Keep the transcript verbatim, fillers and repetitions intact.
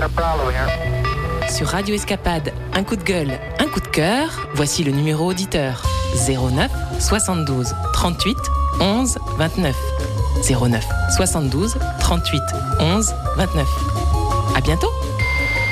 Sur Radio Escapade, un coup de gueule, un coup de cœur, voici le numéro auditeur zéro neuf soixante-douze trente-huit onze vingt-neuf. zéro neuf soixante-douze trente-huit onze vingt-neuf. À bientôt!